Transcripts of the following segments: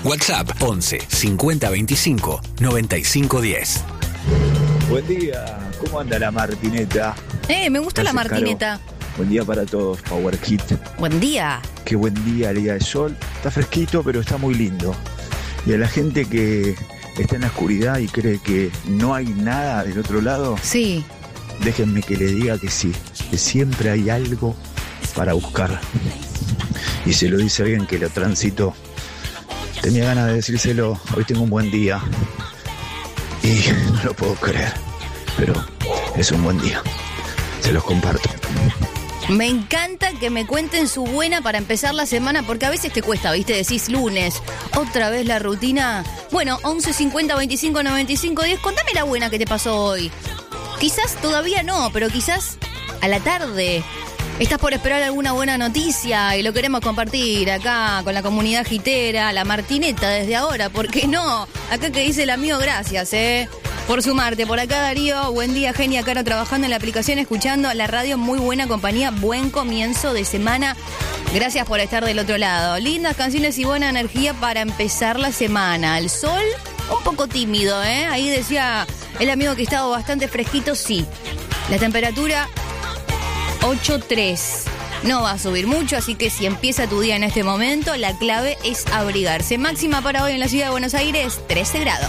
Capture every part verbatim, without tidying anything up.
WhatsApp once cincuenta veinticinco noventa y cinco diez. Buen día, ¿cómo anda la Martineta? Eh, me gusta la Gracias, Martineta. Caro. Buen día para todos, Power Hit. Buen día. Qué buen día, el día de sol. Está fresquito, pero está muy lindo. Y a la gente que está en la oscuridad y cree que no hay nada del otro lado, Sí. déjenme que le diga que sí, que siempre hay algo para buscar. Y se lo dice alguien que lo transitó. Tenía ganas de decírselo, hoy tengo un buen día. Y no lo puedo creer, pero es un buen día. Se los comparto. Me encanta que me cuenten su buena para empezar la semana, porque a veces te cuesta, ¿viste? Decís lunes, otra vez la rutina. Bueno, once cincuenta veinticinco noventa y cinco diez, contame la buena que te pasó hoy. Quizás todavía no, pero quizás a la tarde estás por esperar alguna buena noticia y lo queremos compartir acá con la comunidad gitera, la Martineta desde ahora, ¿por qué no? Acá que dice el amigo, gracias, ¿eh? Por sumarte. Por acá, Darío, buen día, Genia Caro, trabajando en la aplicación, escuchando la radio, muy buena compañía, buen comienzo de semana. Gracias por estar del otro lado. Lindas canciones y buena energía para empezar la semana. El sol, un poco tímido, ¿eh? Ahí decía el amigo que estaba bastante fresquito, sí. La temperatura, ocho tres. No va a subir mucho, así que si empieza tu día en este momento, la clave es abrigarse. Máxima para hoy en la ciudad de Buenos Aires, trece grados.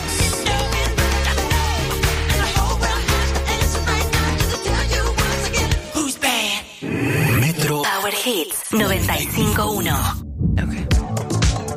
Metro Power Hits noventa y cinco punto uno.